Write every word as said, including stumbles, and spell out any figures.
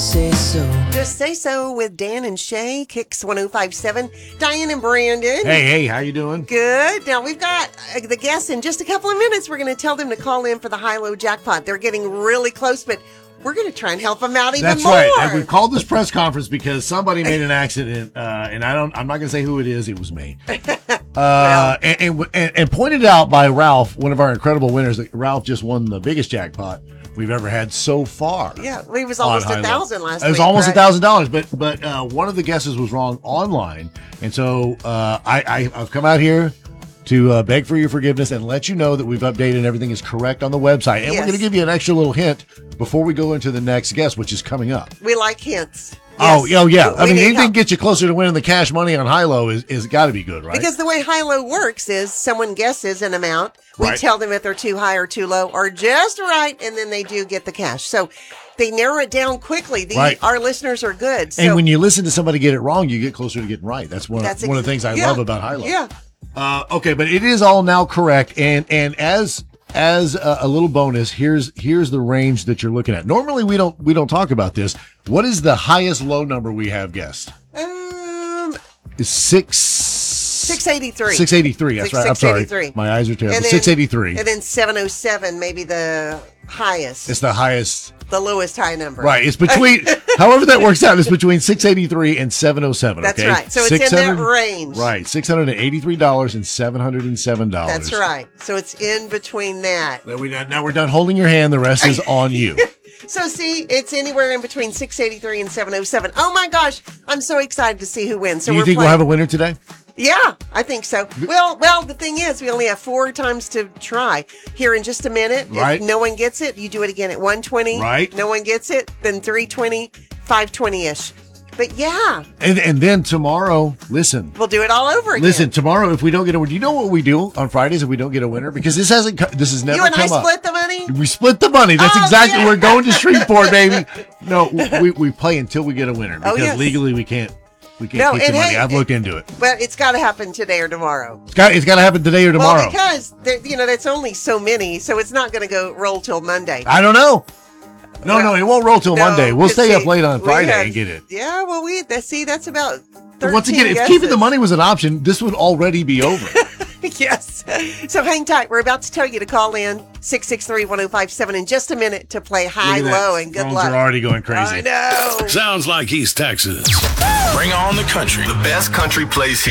say so. Just Say So with Dan and Shay, Kicks one oh five point seven. Diane and Brandon. Hey, hey, how you doing? Good. Now, we've got uh, the guests in just a couple of minutes. We're going to tell them to call in for the high-low jackpot. They're getting really close, but we're going to try and help them out even That's more. right. And we called this press conference because somebody made an accident, uh, and I don't. I'm not going to say who it is. It was me. Uh, Well. and, and and pointed out by Ralph, one of our incredible winners. That Ralph just won the biggest jackpot we've ever had so far. Yeah, it was almost on a thousand high-low. last It was week, almost a right? thousand dollars, but but uh, one of the guesses was wrong online, and so uh, I, I I've come out here to uh, beg for your forgiveness and let you know that we've updated and everything is correct on the website, and Yes. we're going to give you an extra little hint before we go into the next guest, which is coming up. We like hints. Oh, Yes. oh yeah. We I mean, need anything help. gets you closer to winning the cash money on high-low is is got to be good, right? Because the way high-low works is someone guesses an amount. We Right. tell them if they're too high or too low or just right, and then they do get the cash. So they narrow it down quickly. The, Right. Our listeners are good. So and when you listen to somebody get it wrong, you get closer to getting right. That's one of, that's one of ex- the things I yeah. love about high-low. Yeah. Uh, okay, but it is all now correct, and and as as a, a little bonus, here's here's the range that you're looking at. Normally, we don't we don't talk about this. What is the highest low number we have guessed? Um, Is six six eighty-three. six eighty three. That's Six- right. I'm sorry, six eighty-three. my eyes are terrible. And then- Six eighty three. And then seven oh seven, maybe the highest, It's the highest. the lowest high number. Right. It's between, however that works out, it's between six eighty-three and seven oh seven. That's okay? right. So it's in that six hundred range. Right. six hundred eighty-three dollars and seven hundred seven dollars. That's right. So it's in between that. Now, we, now we're done holding your hand. The rest is on you. So see, it's anywhere in between six eighty-three and seven oh seven. Oh my gosh, I'm so excited to see who wins. So Do you we're think playing. we'll have a winner today? Yeah, I think so. Well, well, the thing is, we only have four times to try. Here in just a minute, Right. if no one gets it, you do it again at one twenty. Right. No one gets it, then three twenty, five twenty-ish. But yeah, And and then tomorrow, listen. we'll do it all over again. Listen, tomorrow, if we don't get a winner, do you know what we do on Fridays if we don't get a winner? Because this hasn't, co- this has never you and I come up. split the money? We split the money. That's Oh, exactly, yeah. we're going to Shreveport, baby. No, we, we play until we get a winner because Oh, yes. legally we can't, we can't No, keep and the money. hey, I've looked into it. But it's got to happen today or tomorrow. It's got, it's got to happen today or tomorrow. Well, because, there, you know, that's only so many, so it's not going to go roll till Monday. I don't know. No, no, it won't roll till No, Monday. We'll 'cause stay see, up late on we Friday have- and get it. Yeah, well, we, that, see, that's about But once again, if guesses. keeping the money was an option, this would already be over. Yes. So hang tight. We're about to tell you to call in six six three, one oh five seven in just a minute to play high, Look at that. low, and good Phones luck. are already going crazy. I know. Sounds like East Texas. Bring on the country. The best country plays here.